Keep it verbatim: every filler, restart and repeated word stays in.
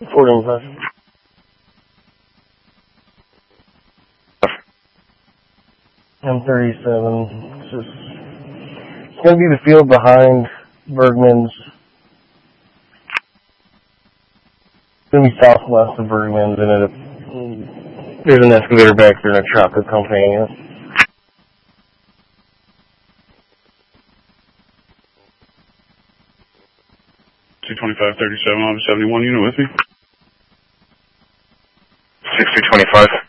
Fordham five. M thirty-seven. It's just, it's going to be the field behind Bergman's. It's going to be southwest of Bergman's, and it, there's an excavator back there and a truck accompanying it. two twenty-five thirty-seven, Office seventy-one, unit with me? sixty twenty-five.